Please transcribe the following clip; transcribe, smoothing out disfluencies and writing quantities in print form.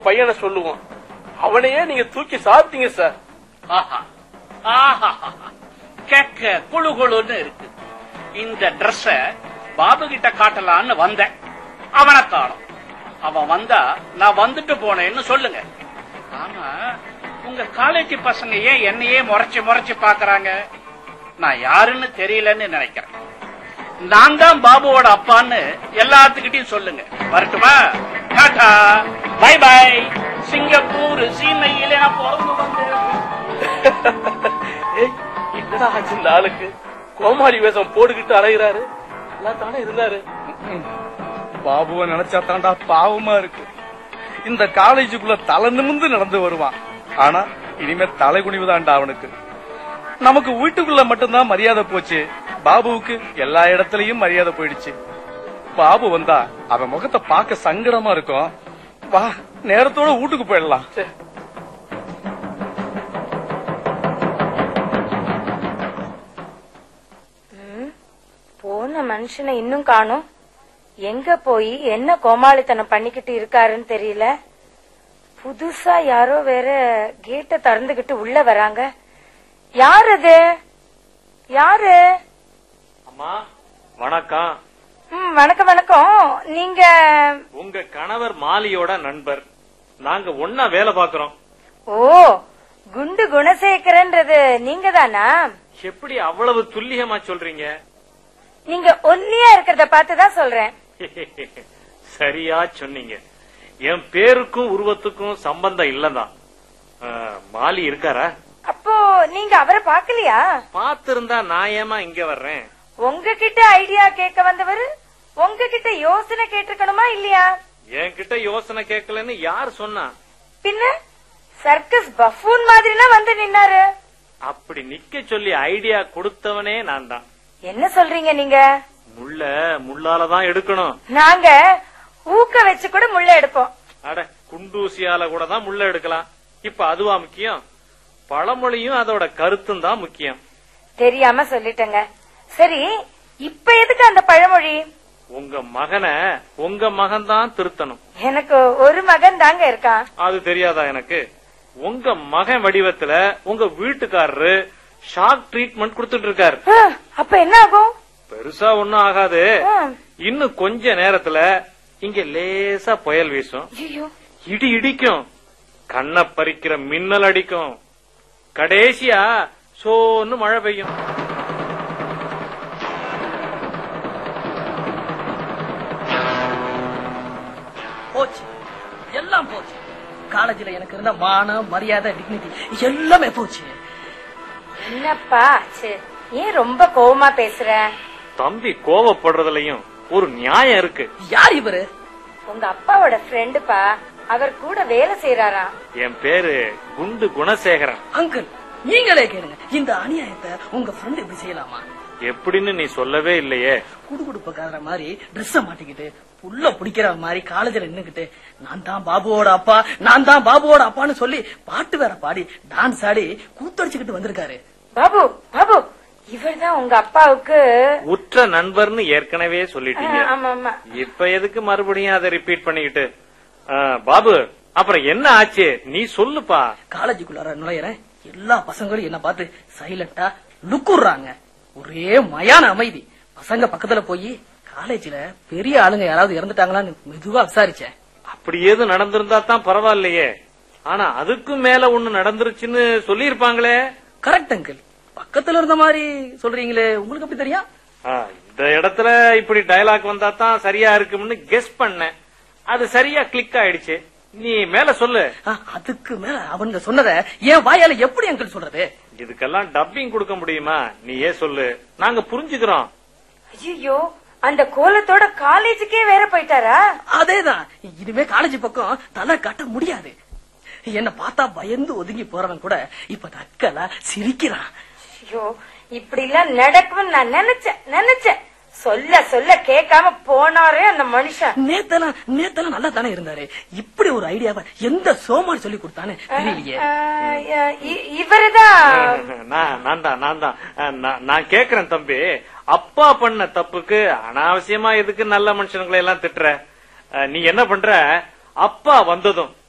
பையனை சொல்லுவோம். அவனையே நீங்க தூக்கி சாப்பிட்டீங்க சார். கேட்க குழு குழுன்னு இருக்கு. இந்த ட்ரெஸ்ஸ பாபு கிட்ட காட்டலான்னு வந்தேன். அவனை காணோம். அவன் வந்தா நான் வந்துட்டு போனேன்னு சொல்லுங்க. ஆனா உங்க காலேஜ் பசங்க ஏன் என்னையே முறைச்சு பாக்குறாங்க? நான் யாருன்னு தெரியலன்னு நினைக்கிறேன். நான் தான் பாபுவோட அப்பான்னு எல்லாத்துக்கிட்டையும் சொல்லுங்க. வரட்டுமா? Tata bye by. சிங்கப்பூர் சீமையில நான் பிறந்து வந்தேன். என்னடா ஆச்சு இந்த ஆளுக்கு? கோமாளி வேஷம் போட்டுக்கிட்டு அலைகிறாரு. நல்லா தானே இருந்தாரு. பாபுவை நினைச்சா தாண்டா பாவமா இருக்கு. இந்த காலேஜுக்குள்ள தலை நிமிந்து நடந்து வருவான். ஆனா இனிமே தலை குனிவுதான்டா அவனுக்கு. நமக்கு வீட்டுக்குள்ள மட்டும்தான் மரியாதை போச்சு. பாபுவுக்கு எல்லா இடத்துலயும் மரியாதை போயிடுச்சு. பாபு வந்தா அவன் முகத்தை பார்க்க சங்கடமா இருக்கும். வா, நேரத்தோட வீட்டுக்கு போயிடலாம். போன மனுஷனை இன்னும் காணோம். எங்க போய் என்ன கோமாளித்தனம் பண்ணிக்கிட்டு இருக்காருன்னு தெரியல. புதுசா யாரோ வேற கேட்ட திறந்துகிட்டு உள்ள வராங்க. யார் அது? யாரு? அம்மா வணக்கம். வணக்கம் வணக்கம். நீங்க உங்க கணவர் மாலியோட நண்பர். நாங்க ஒன்னா வேலை பாக்குறோம். ஓ, குண்டு குணசேகரன்றது நீங்க தானா? எப்படி அவ்வளவு துல்லியமா சொல்றீங்க? நீங்க ஒல்லியா இருக்கிறத பார்த்துதான் சொல்றேன். சரியா சொன்னீங்க. என் பேருக்கும் உருவத்துக்கும் சம்பந்தம் இல்லதான். மாலி இருக்காரா? அப்போ நீங்க அவரை பாக்கலையா? பாத்திருந்தா நான் ஏமா இங்க வர்றேன்? உங்ககிட்ட ஐடியா கேட்க வந்தவர் உங்ககிட்ட யோசனை கேட்டிருக்கணுமா இல்லையா? என்கிட்ட யோசனை கேட்கலன்னு யார் சொன்னா? பின்ன சர்க்கஸ் பஃபூன் மாதிரினா வந்து நின்னாரு. அப்படி நிக்க சொல்லி ஐடியா கொடுத்தவனே நான் தான். என்ன சொல்றீங்க நீங்க? முள்ள முள்ளாலதான் எடுக்கணும். நாங்க ஊக்க வச்சு கூட முள்ள எடுப்போம். அட, குண்டூசியால கூட தான் முள்ள எடுக்கலாம். இப்ப அதுவா முக்கியம்? பழமொழியும் அதோட கருத்தும் தான் முக்கியம். தெரியாம சொல்லிட்டேங்க. சரி, இப்ப எதுக்கு அந்த பழமொழி? உங்க மகனை உங்க மகன் தான் திருத்தணும். எனக்கு ஒரு மகன் தாங்க இருக்கான். அது தெரியாதா எனக்கு? உங்க மகன் வடிவத்துல உங்க வீட்டுக்காரரு ஷாக் ட்ரீட்மெண்ட் கொடுத்துட்டு இருக்காரு. அப்ப என்ன ஆகும்? பெருசா ஒண்ணும் ஆகாது. இன்னும் கொஞ்ச நேரத்துல இங்க லேசா புயல் வீசும். இடி இடிக்கும். கண்ணை பறிக்கிற மின்னல் அடிக்கும். கடைசியா சோன்னு மழை பெய்யும். போச்சு, எல்லாம் போச்சு. காலேஜில் எனக்கு இருந்த மானம், மரியாதை, டிக்னிட்டி எல்லாமே போச்சு. என்னப்பா ஏன் ரொம்ப கோவமா பேசுற? தம்பி கோவப்படுறதுலயும் ஒரு நியாயம் இருக்கு. யார் இவரு? உங்க அப்பாவோட ஃப்ரெண்டுப்பா. அவர் கூட வேலை செய்யறாராம். என் பேரு குண்டு குணசேகரன். அங்கிள், நீங்களே கேளுங்க. இந்த அநியாயத்தை உங்க ஃப்ரெண்ட் இப்படி செய்யலாமா? எப்படின்னு நீ சொல்லவே இல்லையே. குடுகுடுப்பக்கார மாதிரி ட்ரெஸ் மாட்டிக்கிட்டு புள்ள பிடிக்கிற மாதிரி காலேஜ்ல நின்னுக்கிட்டு நான் தான் பாபுவோட அப்பா, நான் தான் பாபுவோட அப்பான்னு சொல்லி பாட்டு வேற பாடி டான்ஸ் ஆடி கூத்தடிச்சுக்கிட்டு வந்திருக்காரு. பாபு பாபு, இவர்தான் உங்க அப்பாவுக்கு உற்ற நண்பர்னு ஏற்கனவே சொல்லிட்டீங்க. இப்ப எதுக்கு மறுபடியும் அதை ரிப்பீட் பண்ணிக்கிட்டு? பாபு, அப்புறம் என்ன ஆச்சு நீ சொல்லுப்பா. காலேஜுக்குள்ளார நுழையிறேன். எல்லா பசங்களும் என்ன பார்த்து சைலண்டா லுக்குறாங்க. ஒரே மயான அமைதி. பசங்க பக்கத்துல போய் காலேஜ்ல பெரிய ஆளுங்க யாராவது இறந்துட்டாங்களான்னு மெதுவா விசாரிச்சேன். அப்படி ஏது நடந்திருந்தா தான் பரவாயில்லையே. ஆனா அதுக்கும் மேல ஒண்ணு நடந்துருச்சுன்னு சொல்லி இருப்பாங்களே. கரெக்ட் அங்கிள், பக்கத்துல இருந்த மாதிரி சொல்றீங்களே, உங்களுக்கு எப்படி தெரியும்? இந்த இடத்துல இப்படி டயலாக் வந்தா தான் சரியா இருக்கும்னு கெஸ் பண்ணேன். அது சரியா கிளிக் ஆயிடுச்சு. நீ மேல சொல்லு. அதுக்கு மேல அவங்க சொன்னத என் வாயால எப்படி அங்கிள் சொல்றது? இதுக்கெல்லாம் டப்பிங் கொடுக்க முடியுமா? நீ ஏன் சொல்லு, நாங்க புரிஞ்சுக்கிறோம். ஐயோ, அந்த கோலத்தோட காலேஜுக்கே வேற போயிட்டாரா? அதேதான். இனிமே காலேஜ் பக்கம் தலை காட்ட முடியாது. என்ன பார்த்தா பயந்து ஒதுங்கி போறவன் கூட இப்ப தக்கலா சிரிக்கிறான். ஐயோ, இப்படி எல்லாம் நடக்கும் நான் நினைச்சேன். சொல்ல சொல்ல கேட்காம போனாரே அந்த மனுஷன். நேத்தெல்லாம் நல்லா தானே இருந்தாரு. இப்படி ஒரு ஐடியாவை எந்த சோமாரி சொல்லி கொடுத்தானே தெரியலையே. இவருதான். நான் கேக்குறேன் தம்பி, அப்பா பண்ண தப்புக்கு அனாவசியமா எதுக்கு நல்ல மனுஷங்களை எல்லாம் திட்டுற? நீ என்ன பண்ற? அப்பா வந்ததும்